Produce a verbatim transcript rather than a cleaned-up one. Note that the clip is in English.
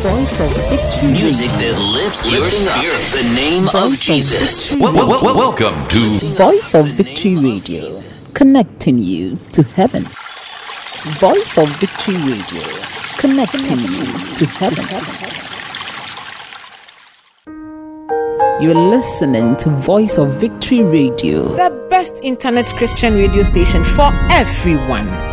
Voice of Victory Music Radio. that lifts your spirit. The name Voice of of Jesus. Victory Well, well, well, Radio. welcome to Voice of Victory Radio, connecting you to heaven. Voice of Victory Radio, connecting you to heaven. You're listening to Voice of Victory Radio, the best internet Christian radio station for everyone.